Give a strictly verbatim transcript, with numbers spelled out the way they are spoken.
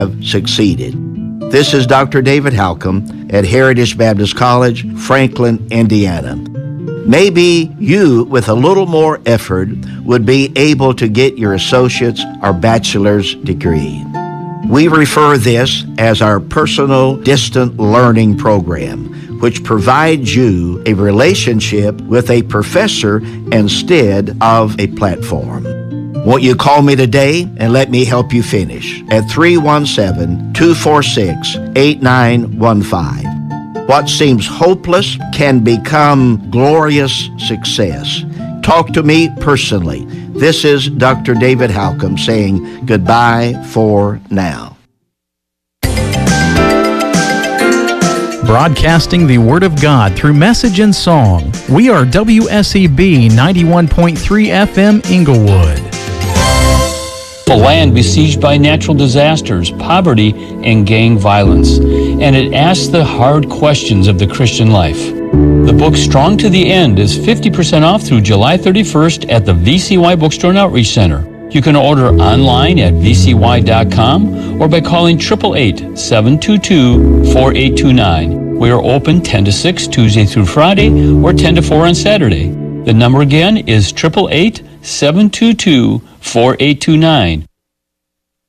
have succeeded. This is Doctor David Halcomb at Heritage Baptist College, Franklin, Indiana. Maybe you, with a little more effort, would be able to get your associate's or bachelor's degree. We refer this as our personal distant learning program, which provides you a relationship with a professor instead of a platform. Won't you call me today and let me help you finish at three one seven, two four six, eight nine one five. What seems hopeless can become glorious success. Talk to me personally. This is Doctor David Halcomb saying goodbye for now. Broadcasting the Word of God through message and song. We are W S E B ninety-one point three F M Inglewood. A land besieged by natural disasters, poverty, and gang violence, and it asks the hard questions of the Christian life. The book Strong to the End is fifty percent off through July thirty-first at the V C Y Bookstore and Outreach Center. You can order online at v c y dot com or by calling eight eight eight, seven two two, four eight two nine. We are open ten to six Tuesday through Friday or ten to four on Saturday. The number again is eight eight eight, seven two two, four eight two nine.